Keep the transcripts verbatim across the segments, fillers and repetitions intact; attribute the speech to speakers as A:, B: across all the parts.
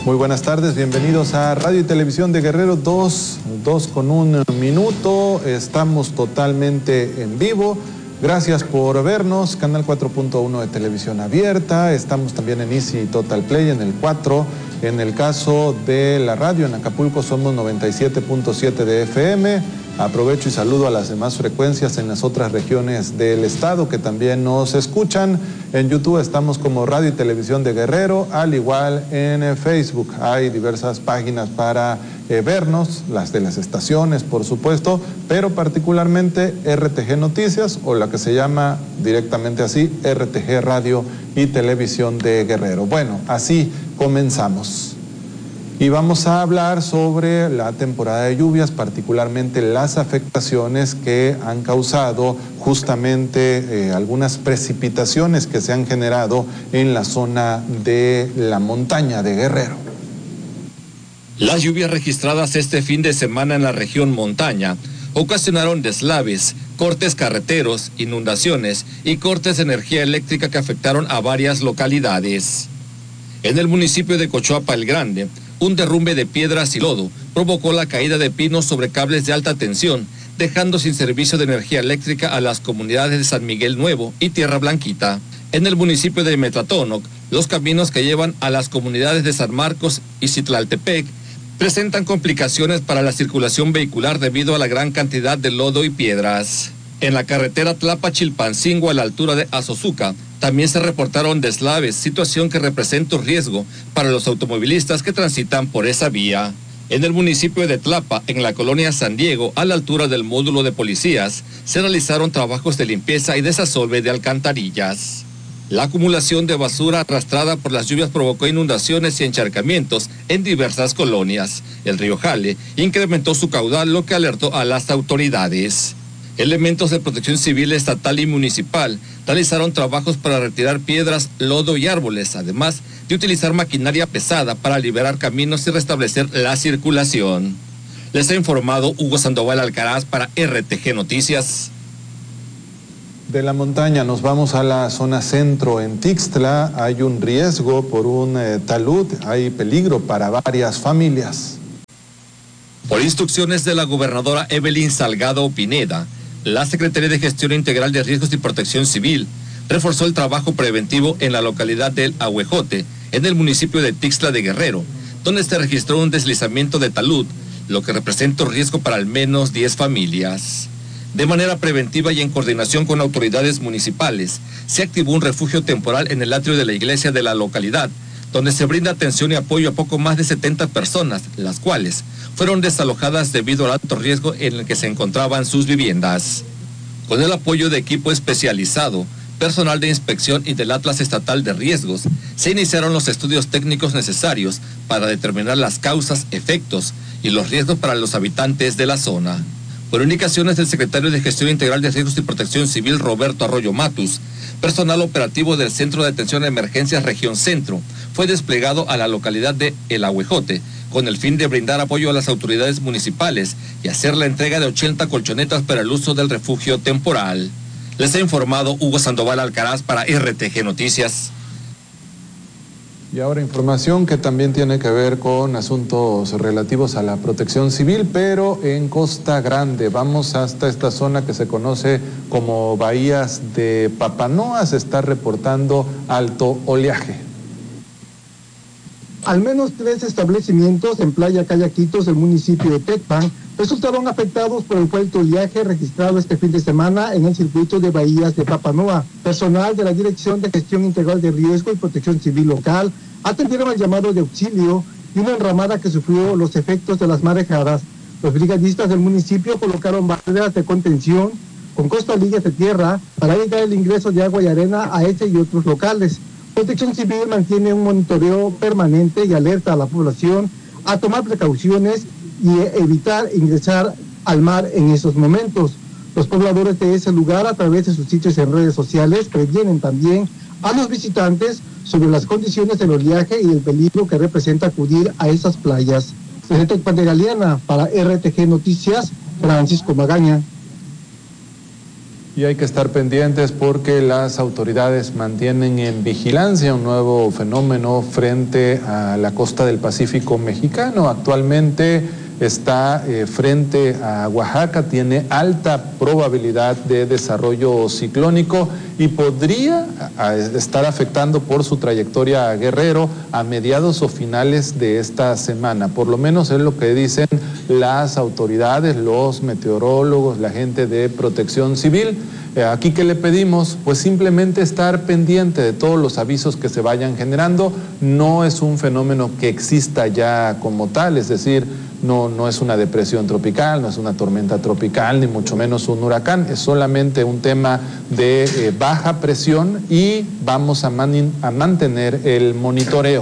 A: Muy buenas tardes, bienvenidos a Radio y Televisión de Guerrero, dos, dos con un minuto, estamos totalmente en vivo. Gracias por vernos, canal cuatro punto uno de televisión abierta, estamos también en Easy Total Play en el cuatro, en el caso de la radio en Acapulco somos noventa y siete punto siete de F M, aprovecho y saludo a las demás frecuencias en las otras regiones del estado que también nos escuchan. En YouTube estamos como Radio y Televisión de Guerrero, al igual en Facebook hay diversas páginas para eh, vernos, las de las estaciones por supuesto, pero particularmente R T G Noticias o la que se llama directamente así, R T G Radio y Televisión de Guerrero. Bueno, así comenzamos. Y vamos a hablar sobre la temporada de lluvias, particularmente las afectaciones que han causado justamente eh, algunas precipitaciones que se han generado en la zona de la montaña de Guerrero.
B: Las lluvias registradas este fin de semana en la región montaña ocasionaron deslaves, cortes carreteros, inundaciones y cortes de energía eléctrica que afectaron a varias localidades. En el municipio de Cochuapa el Grande, un derrumbe de piedras y lodo provocó la caída de pinos sobre cables de alta tensión, dejando sin servicio de energía eléctrica a las comunidades de San Miguel Nuevo y Tierra Blanquita. En el municipio de Metlatónoc, los caminos que llevan a las comunidades de San Marcos y Citlaltepec presentan complicaciones para la circulación vehicular debido a la gran cantidad de lodo y piedras. En la carretera Tlapa-Chilpancingo a la altura de Azozuca, también se reportaron deslaves, situación que representa un riesgo para los automovilistas que transitan por esa vía. En el municipio de Tlapa, en la colonia San Diego, a la altura del módulo de policías, se realizaron trabajos de limpieza y desasolve de alcantarillas. La acumulación de basura arrastrada por las lluvias provocó inundaciones y encharcamientos en diversas colonias. El río Jale incrementó su caudal, lo que alertó a las autoridades. Elementos de protección civil estatal y municipal realizaron trabajos para retirar piedras, lodo y árboles, además de utilizar maquinaria pesada para liberar caminos y restablecer la circulación. Les ha informado Hugo Sandoval Alcaraz para R T G Noticias.
A: De la montaña nos vamos a la zona centro. En Tixtla hay un riesgo por un eh, talud, hay peligro para varias familias.
B: Por instrucciones de la gobernadora Evelyn Salgado Pineda, la Secretaría de Gestión Integral de Riesgos y Protección Civil reforzó el trabajo preventivo en la localidad del Ahuejote, en el municipio de Tixtla de Guerrero, donde se registró un deslizamiento de talud, lo que representa un riesgo para al menos diez familias. De manera preventiva y en coordinación con autoridades municipales, se activó un refugio temporal en el atrio de la iglesia de la localidad, donde se brinda atención y apoyo a poco más de setenta personas, las cuales fueron desalojadas debido al alto riesgo en el que se encontraban sus viviendas. Con el apoyo de equipo especializado, personal de inspección y del Atlas Estatal de Riesgos, se iniciaron los estudios técnicos necesarios para determinar las causas, efectos y los riesgos para los habitantes de la zona. Por indicaciones del secretario de Gestión Integral de Riesgos y Protección Civil, Roberto Arroyo Matus, personal operativo del Centro de Atención a Emergencias Región Centro fue desplegado a la localidad de El Ahuejote con el fin de brindar apoyo a las autoridades municipales y hacer la entrega de ochenta colchonetas para el uso del refugio temporal. Les ha informado Hugo Sandoval Alcaraz para R T G Noticias.
A: Y ahora información que también tiene que ver con asuntos relativos a la protección civil, pero en Costa Grande. Vamos hasta esta zona que se conoce como Bahías de Papanoa. Se está reportando alto oleaje.
C: Al menos tres establecimientos en Playa Cayaquitos del municipio de Tecpan resultaron afectados por el fuerte oleaje registrado este fin de semana en el circuito de Bahías de Papanoa. Personal de la Dirección de Gestión Integral de Riesgo y Protección Civil local atendieron al llamado de auxilio y una enramada que sufrió los efectos de las marejadas. Los brigadistas del municipio colocaron barreras de contención con costalillas de tierra para evitar el ingreso de agua y arena a este y otros locales. Protección Civil mantiene un monitoreo permanente y alerta a la población a tomar precauciones y evitar ingresar al mar en esos momentos. Los pobladores de ese lugar, a través de sus sitios en redes sociales, previenen también a los visitantes sobre las condiciones del oleaje y el peligro que representa acudir a esas playas. Desde Tecpan de Galeana, para R T G Noticias, Francisco Magaña.
A: Y hay que estar pendientes porque las autoridades mantienen en vigilancia un nuevo fenómeno frente a la costa del Pacífico mexicano. Actualmente está eh, frente a Oaxaca, tiene alta probabilidad de desarrollo ciclónico y podría a, a estar afectando por su trayectoria a Guerrero a mediados o finales de esta semana. Por lo menos es lo que dicen las autoridades, los meteorólogos, la gente de Protección Civil. Eh, aquí, ¿qué le pedimos? Pues simplemente estar pendiente de todos los avisos que se vayan generando. No es un fenómeno que exista ya como tal, es decir, no, no es una depresión tropical, no es una tormenta tropical, ni mucho menos un huracán, es solamente un tema de eh, baja presión y vamos a, man, a mantener el monitoreo.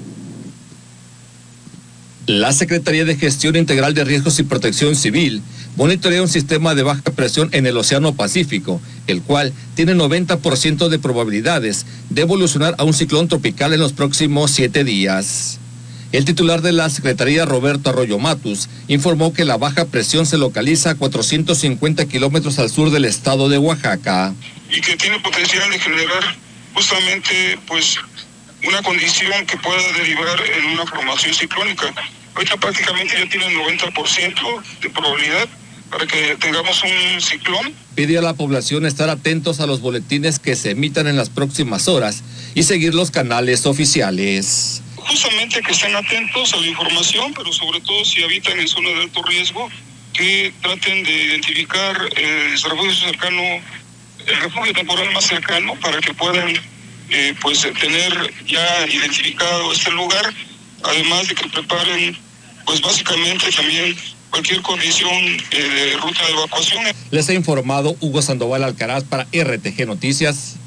B: La Secretaría de Gestión Integral de Riesgos y Protección Civil monitorea un sistema de baja presión en el Océano Pacífico, el cual tiene noventa por ciento de probabilidades de evolucionar a un ciclón tropical en los próximos siete días. El titular de la Secretaría, Roberto Arroyo Matus, informó que la baja presión se localiza a cuatrocientos cincuenta kilómetros al sur del estado de Oaxaca.
D: Y que tiene potencial de generar justamente pues una condición que pueda derivar en una formación ciclónica. Ahorita prácticamente ya tiene el noventa por ciento de probabilidad para que tengamos un ciclón.
B: Pide a la población estar atentos a los boletines que se emitan en las próximas horas y seguir los canales oficiales.
D: Justamente que estén atentos a la información, pero sobre todo si habitan en zona de alto riesgo, que traten de identificar el refugio cercano, el refugio temporal más cercano, para que puedan eh, pues tener ya identificado este lugar, además de que preparen pues básicamente también cualquier condición eh, de ruta de evacuación.
B: Les ha informado Hugo Sandoval Alcaraz para R T G Noticias.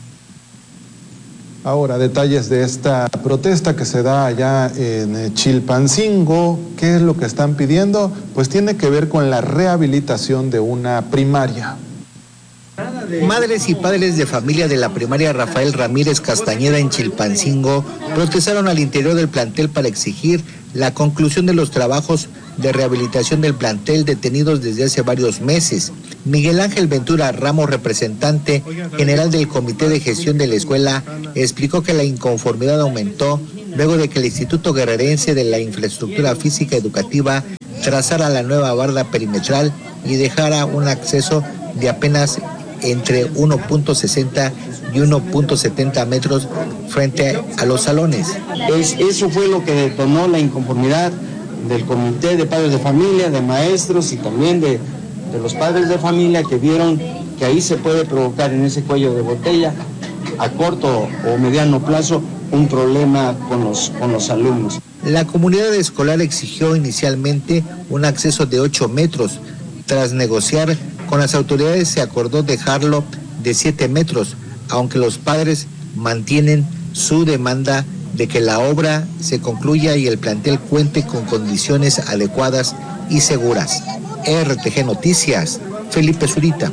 A: Ahora, detalles de esta protesta que se da allá en Chilpancingo. ¿Qué es lo que están pidiendo? Pues tiene que ver con la rehabilitación de una primaria.
E: Madres y padres de familia de la primaria Rafael Ramírez Castañeda en Chilpancingo protestaron al interior del plantel para exigir la conclusión de los trabajos de rehabilitación del plantel detenidos desde hace varios meses. Miguel Ángel Ventura Ramos, representante general del Comité de Gestión de la escuela, explicó que la inconformidad aumentó luego de que el Instituto Guerrerense de la Infraestructura Física Educativa trazara la nueva barda perimetral y dejara un acceso de apenas entre uno punto sesenta y uno punto setenta metros frente a los salones.
F: Es, eso fue lo que detonó la inconformidad del comité de padres de familia, de maestros y también de, de los padres de familia, que vieron que ahí se puede provocar en ese cuello de botella a corto o mediano plazo un problema con los, con los alumnos.
E: La comunidad escolar exigió inicialmente un acceso de ocho metros. Tras negociar con las autoridades se acordó dejarlo de siete metros, aunque los padres mantienen su demanda de que la obra se concluya y el plantel cuente con condiciones adecuadas y seguras. R T G Noticias, Felipe Zurita.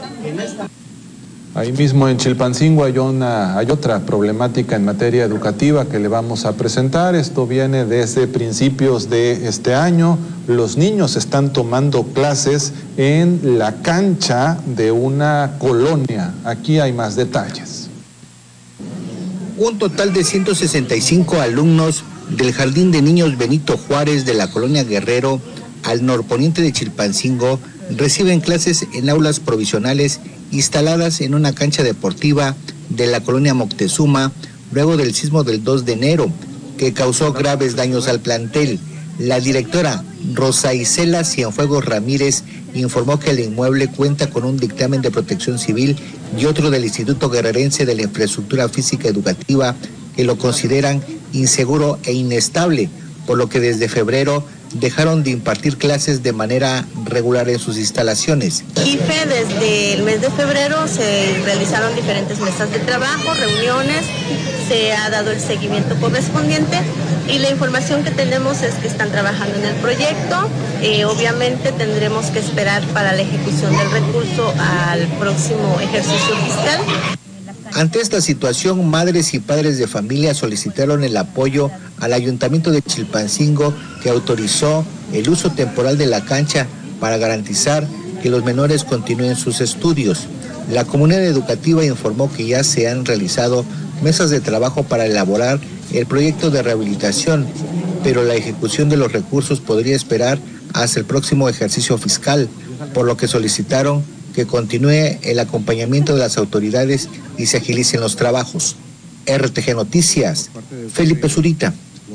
A: Ahí mismo en Chilpancingo hay, una, hay otra problemática en materia educativa que le vamos a presentar. Esto viene desde principios de este año. Los niños están tomando clases en la cancha de una colonia. Aquí hay más detalles.
E: Un total de ciento sesenta y cinco alumnos del Jardín de Niños Benito Juárez de la colonia Guerrero, al norponiente de Chilpancingo, reciben clases en aulas provisionales instaladas en una cancha deportiva de la colonia Moctezuma, luego del sismo del dos de enero, que causó graves daños al plantel. La directora Rosa Isela Cienfuegos Ramírez informó que el inmueble cuenta con un dictamen de Protección Civil y otro del Instituto Guerrerense de la Infraestructura Física Educativa, que lo consideran inseguro e inestable, por lo que desde febrero dejaron de impartir clases de manera regular en sus instalaciones.
G: I F E, desde el mes de febrero se realizaron diferentes mesas de trabajo, reuniones, se ha dado el seguimiento correspondiente y la información que tenemos es que están trabajando en el proyecto. Eh, obviamente tendremos que esperar para la ejecución del recurso al próximo ejercicio fiscal.
E: Ante esta situación, madres y padres de familia solicitaron el apoyo al Ayuntamiento de Chilpancingo, que autorizó el uso temporal de la cancha para garantizar que los menores continúen sus estudios. La comunidad educativa informó que ya se han realizado mesas de trabajo para elaborar el proyecto de rehabilitación, pero la ejecución de los recursos podría esperar hasta el próximo ejercicio fiscal, por lo que solicitaron que continúe el acompañamiento de las autoridades y se agilicen los trabajos. R T G Noticias, Felipe Zurita.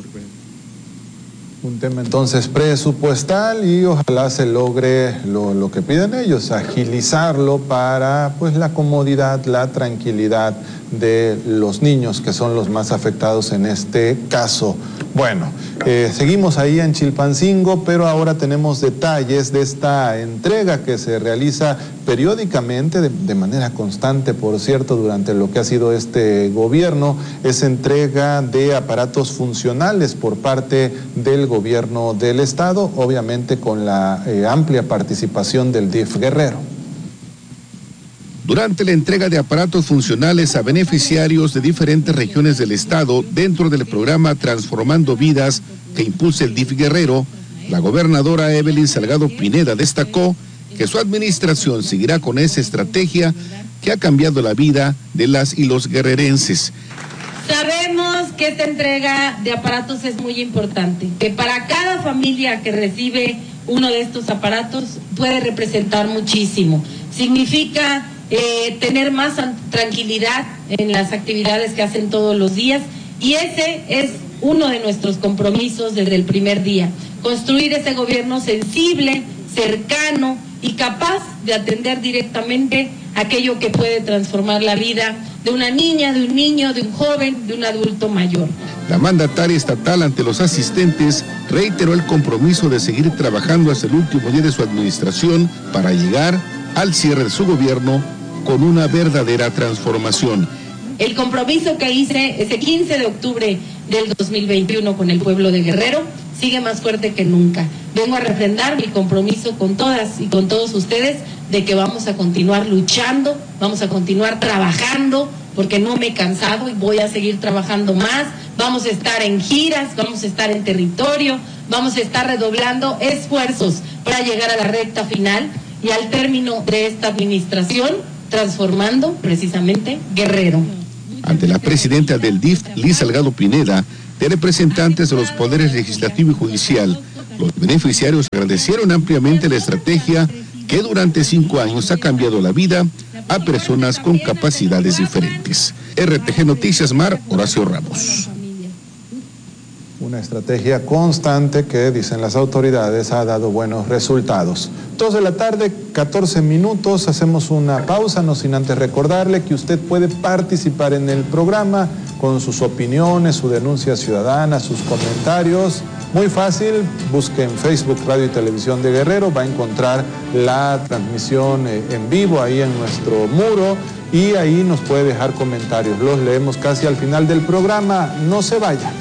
A: Un tema entonces presupuestal y ojalá se logre lo, lo que piden ellos, agilizarlo para pues la comodidad, la tranquilidad de los niños que son los más afectados en este caso. Bueno, eh, seguimos ahí en Chilpancingo, pero ahora tenemos detalles de esta entrega que se realiza periódicamente, de, de manera constante, por cierto, durante lo que ha sido este gobierno, es entrega de aparatos funcionales por parte del gobierno del estado, obviamente con la eh, amplia participación del D I F Guerrero.
H: Durante la entrega de aparatos funcionales a beneficiarios de diferentes regiones del estado dentro del programa Transformando Vidas que impulsa el D I F Guerrero, la gobernadora Evelyn Salgado Pineda destacó que su administración seguirá con esa estrategia que ha cambiado la vida de las y los guerrerenses.
I: Sabemos que esta entrega de aparatos es muy importante, que para cada familia que recibe uno de estos aparatos puede representar muchísimo. Significa Eh, tener más tranquilidad en las actividades que hacen todos los días, y ese es uno de nuestros compromisos desde el primer día, construir ese gobierno sensible, cercano y capaz de atender directamente aquello que puede transformar la vida de una niña, de un niño, de un joven, de un adulto mayor.
H: La mandataria estatal ante los asistentes reiteró el compromiso de seguir trabajando hasta el último día de su administración para llegar al cierre de su gobierno con una verdadera transformación.
I: El compromiso que hice ese quince de octubre del dos mil veintiuno con el pueblo de Guerrero sigue más fuerte que nunca. Vengo a refrendar mi compromiso con todas y con todos ustedes de que vamos a continuar luchando, vamos a continuar trabajando, porque no me he cansado y voy a seguir trabajando más. Vamos a estar en giras, vamos a estar en territorio, vamos a estar redoblando esfuerzos para llegar a la recta final y al término de esta administración, transformando precisamente Guerrero.
H: Ante la presidenta del D I F, Liz Salgado Pineda, de representantes de los poderes legislativo y judicial, los beneficiarios agradecieron ampliamente la estrategia que durante cinco años ha cambiado la vida a personas con capacidades diferentes. R T G Noticias Mar, Horacio Ramos.
A: Una estrategia constante que, dicen las autoridades, ha dado buenos resultados. dos de la tarde, catorce minutos, hacemos una pausa, no sin antes recordarle que usted puede participar en el programa con sus opiniones, su denuncia ciudadana, sus comentarios. Muy fácil, busque en Facebook Radio y Televisión de Guerrero, va a encontrar la transmisión en vivo ahí en nuestro muro y ahí nos puede dejar comentarios. Los leemos casi al final del programa, no se vaya.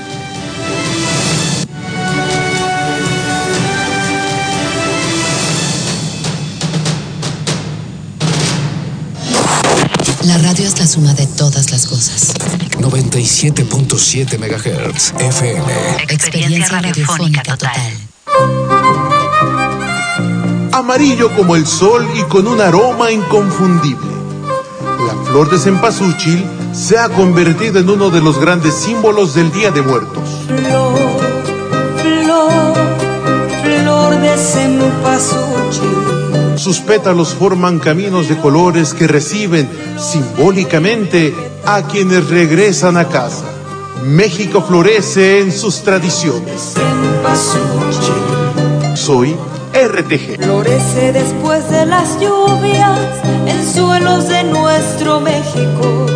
J: La radio es la suma de todas las cosas.
K: noventa y siete punto siete megahertz F M.
J: Experiencia radiofónica total.
L: Amarillo como el sol y con un aroma inconfundible. La flor de cempasúchil se ha convertido en uno de los grandes símbolos del Día de Muertos.
M: Flor, flor, flor de cempasúchil.
L: Sus pétalos forman caminos de colores que reciben simbólicamente a quienes regresan a casa. México florece en sus tradiciones. Soy R T G.
M: Florece después de las lluvias en suelos de nuestro México.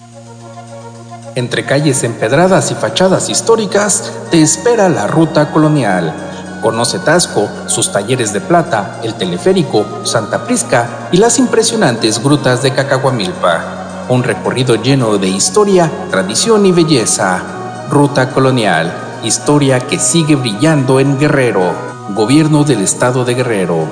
N: Entre calles empedradas y fachadas históricas te espera la ruta colonial. Conoce Taxco, sus talleres de plata, el teleférico, Santa Prisca y las impresionantes grutas de Cacahuamilpa. Un recorrido lleno de historia, tradición y belleza. Ruta colonial, historia que sigue brillando en Guerrero. Gobierno del Estado de Guerrero.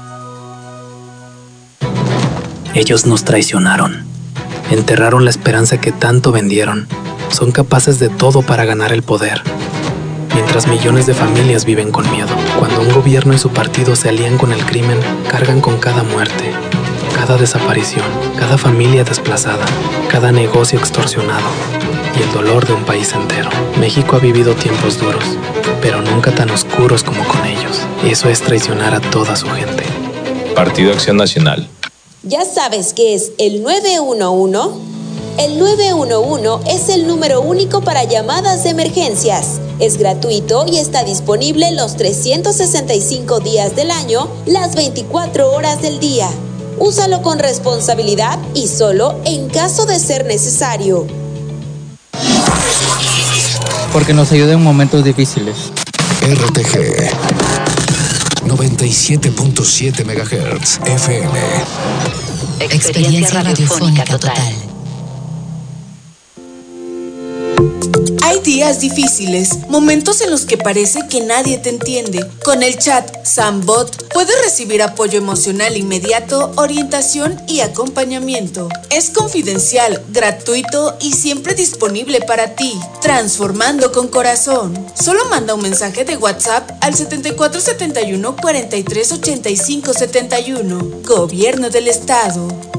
O: Ellos nos traicionaron. Enterraron la esperanza que tanto vendieron. Son capaces de todo para ganar el poder. Mientras millones de familias viven con miedo. Cuando un gobierno y su partido se alían con el crimen, cargan con cada muerte. Cada desaparición, cada familia desplazada, cada negocio extorsionado y el dolor de un país entero. México ha vivido tiempos duros, pero nunca tan oscuros como con ellos. Eso es traicionar a toda su gente.
P: Partido Acción Nacional.
Q: ¿Ya sabes qué es el nueve uno uno? El nueve uno uno es el número único para llamadas de emergencias. Es gratuito y está disponible los trescientos sesenta y cinco días del año, las veinticuatro horas del día. Úsalo con responsabilidad y solo en caso de ser necesario.
R: Porque nos ayuda en momentos difíciles.
K: R T G noventa y siete punto siete megahertz F M.
J: Experiencia radiofónica total.
S: Hay días difíciles, momentos en los que parece que nadie te entiende. Con el chat Sambot puedes recibir apoyo emocional inmediato, orientación y acompañamiento. Es confidencial, gratuito y siempre disponible para ti. Transformando con corazón. Solo manda un mensaje de WhatsApp al setenta y cuatro setenta y uno cuarenta y tres ochenta y cinco setenta y uno. Gobierno del Estado.